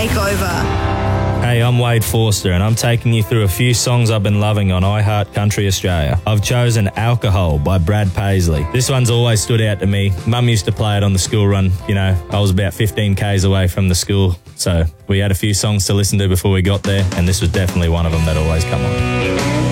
Takeover. Hey, I'm Wade Forster and I'm taking you through a few songs I've been loving on iHeart Country Australia. I've chosen Alcohol by Brad Paisley. This one's always stood out to me. Mum used to play it on the school run. You know, I was about 15 k's away from the school, so we had a few songs to listen to before we got there, and this was definitely one of them that always come on.